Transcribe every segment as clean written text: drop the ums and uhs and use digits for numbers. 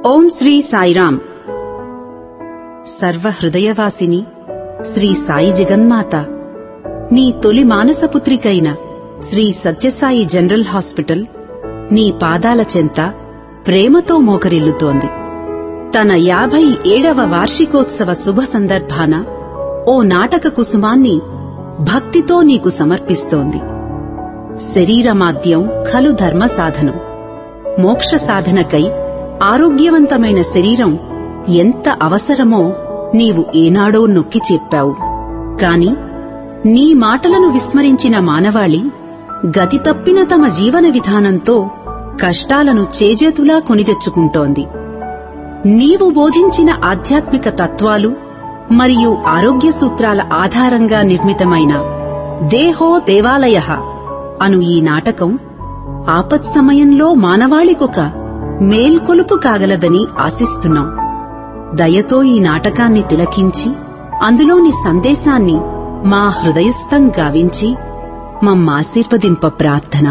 ఓం శ్రీ సాయిరాం. సర్వహృదయవాసిని శ్రీ సాయి జగన్మాత నీ తొలి మానసపుత్రికైన Shri Sathya Sai general hospital నీ పాదాల చెంత ప్రేమతో మోకరిల్లుతోంది. తన 57వ వార్షికోత్సవ శుభ సందర్భాన ఓ నాటక కుసుమాన్ని భక్తితో నీకు సమర్పిస్తోంది. శరీరమాద్యం ఖలు ధర్మ సాధనం. మోక్ష సాధనకై ఆరోగ్యవంతమైన శరీరం ఎంత అవసరమో నీవు ఏనాడో నొక్కి చెప్పావు. కాని నీ మాటలను విస్మరించిన మానవాళి గతి తప్పిన తమ జీవన విధానంతో కష్టాలను చేజేతులా కొనితెచ్చుకుంటోంది. నీవు బోధించిన ఆధ్యాత్మిక తత్వాలు మరియు ఆరోగ్య సూత్రాల ఆధారంగా నిర్మితమైన దేహో దేవాలయః అను ఈ నాటకం ఆపత్సమయంలో మానవాళికొక మేల్కొలుపు కాగలదని ఆశిస్తున్నాం. దయతో ఈ నాటకాన్ని తిలకించి అందులోని సందేశాన్ని మా హృదయస్థం గావించి మమ్మాశీర్వదింప ప్రార్థన.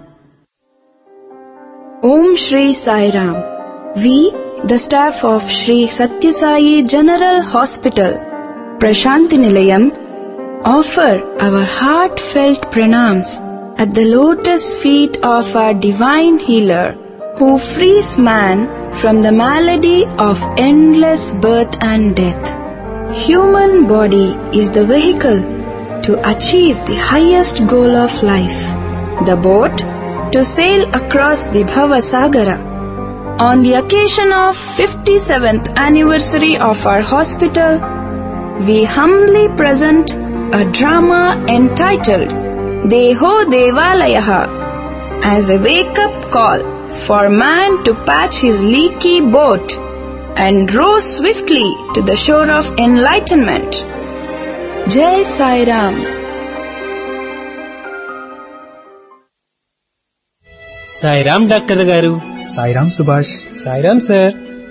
Om Shri Sai Ram. We, the staff of Shri Satya Sai General Hospital, Prashanti Nilayam, offer our heartfelt pranams at the lotus feet of our divine healer, who frees man from the malady of endless birth and death. Human body is the vehicle to achieve the highest goal of life, the boat to sail across the Bhavasagara. On the occasion of 57th anniversary of our hospital, we humbly present a drama entitled Deho Devalayah as a wake-up call for man to patch his leaky boat and row swiftly to the shore of enlightenment. Jai Sai Ram. Sairam doctor గారు. Sairam Subhash. Sairam sir.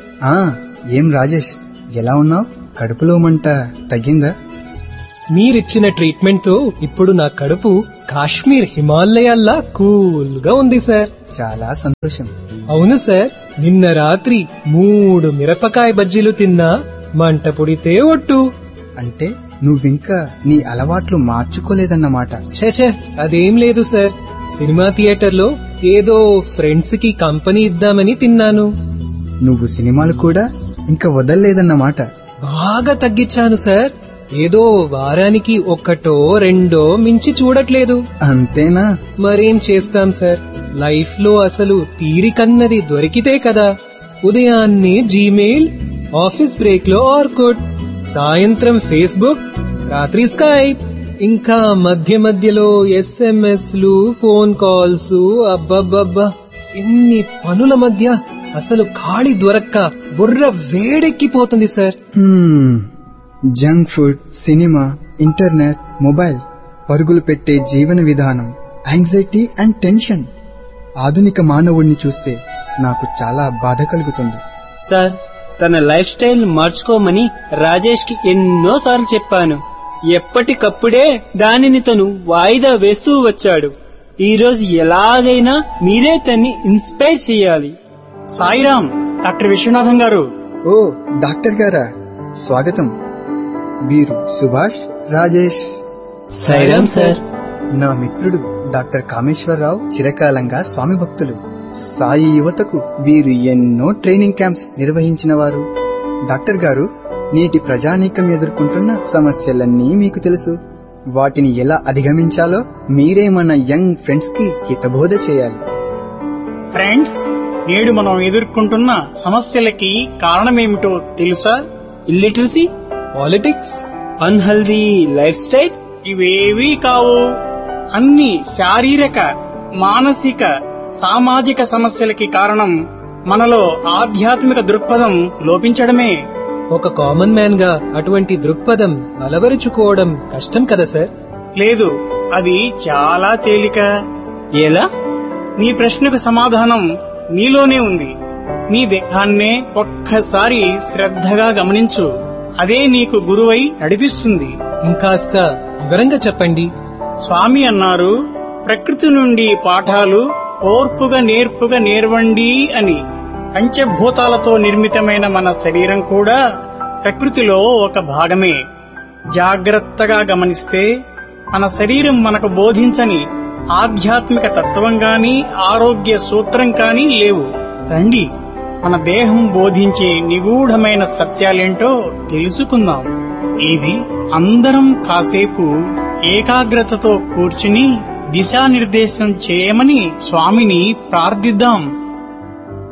ఏం రాజేష్, ఎలా ఉన్నావు? కడుపులో మంట తగ్గిందా? మీరిచ్చిన treatment తో ఇప్పుడు నా కడుపు కాశ్మీర్ హిమాలయాల్లా కూల్ గా ఉంది సార్. చాలా సంతోషం. అవును సార్, నిన్న రాత్రి 3 మిరపకాయ బజ్జీలు తిన్నా మంట పుడితే ఒట్టు. అంటే నువ్వింకా నీ అలవాట్లు మార్చుకోలేదన్నమాట. ఛే, అదేం లేదు సార్. సినిమా థియేటర్లో ఏదో ఫ్రెండ్స్ కి కంపెనీ ఇద్దామని తిన్నాను. నువ్వు సినిమాలు కూడా ఇంకా వదల్లేదన్నమాట. బాగా తగ్గించాను సార్. ఏదో వారానికి 1-2 మించి చూడట్లేదు. అంతేనా? మరేం చేస్తాం సార్, లైఫ్ లో అసలు తీరికన్నది దొరికితే కదా. ఉదయాన్నే జీమెయిల్, ఆఫీస్ బ్రేక్ లో ఆర్కుట్, సాయంత్రం ఫేస్బుక్, రాత్రి స్కైప్, ఇంకా మధ్య మధ్యలో SMS లు, ఫోన్ కాల్స్. అబ్బబ్బబ్బా, ఇన్ని పనుల మధ్య అసలు ఖాళీ దొరక్క బుర్ర వేడెక్కిపోతుంది sir. Junk food, cinema, internet, mobile, పరుగులు పెట్టే జీవన విధానం, యాంగ్జైటీ అండ్ టెన్షన్. ఆధునిక మానవుడిని చూస్తే నాకు చాలా బాధ కలుగుతుంది. సార్, తన లైఫ్ స్టైల్ మార్చుకోమని రాజేష్ కి ఎన్నోసార్లు చెప్పాను. ఎప్పటికప్పుడే దానిని తను వాయిదా వేస్తూ వచ్చాడు. ఈ రోజు ఎలాగైనా మీరే తన్ని ఇన్స్పైర్ చేయాలి. సాయిరాం, డాక్టర్ విశ్వనాథం గారు. ఓ డాక్టర్ గారా, స్వాగతం. వీరు సుభాష్, రాజేష్. సాయిరాం సార్. నా మిత్రుడు డాక్టర్ కామేశ్వరరావు చిరకాలంగా స్వామి భక్తులు. సాయి యువతకు వీరు ఎన్నో ట్రైనింగ్ క్యాంప్స్ నిర్వహించిన వారు. డాక్టర్ గారు, నేటి ప్రజానీకం ఎదుర్కొంటున్న సమస్యలన్నీ మీకు తెలుసు. వాటిని ఎలా అధిగమించాలో మీరే మన యంగ్ ఫ్రెండ్స్ కి హితబోధ చేయాలి. ఫ్రెండ్స్, నేడు మనం ఎదుర్కొంటున్న సమస్యలకి కారణమేమిటో తెలుసా? Illiteracy, politics, unhealthy life style ఇవేవీ కావు. అన్ని శారీరక, మానసిక, సామాజిక సమస్యలకి కారణం మనలో ఆధ్యాత్మిక దృక్పథం లోపించడమే. ఒక కామన్ మ్యాన్ గా అటువంటి దృక్పథం అలవరుచుకోవడం కష్టం కదా సార్? లేదు, అది చాలా తేలిక. ఎలా? నీ ప్రశ్నకు సమాధానం నీలోనే ఉంది. నీ దేహాన్నే ఒక్కసారి శ్రద్ధగా గమనించు. అదే నీకు గురువై నడిపిస్తుంది. ఇంకాస్త వివరంగా చెప్పండి. స్వామి అన్నారు, ప్రకృతి నుండి పాఠాలు ఓర్పుగా నేర్పుగా నేర్వండి అని. పంచభూతాలతో నిర్మితమైన మన శరీరం కూడా ప్రకృతిలో ఒక భాగమే. జాగ్రత్తగా గమనిస్తే మన శరీరం మనకు బోధించని ఆధ్యాత్మిక తత్వం గాని ఆరోగ్య సూత్రం కానీ లేవు. రండి, మన దేహం బోధించే నిగూఢమైన సత్యాలేంటో తెలుసుకుందాం. ఇది అందరం కాసేపు ఏకాగ్రతతో కూర్చుని దిశానిర్దేశం చేయమని స్వామిని ప్రార్థిద్దాం.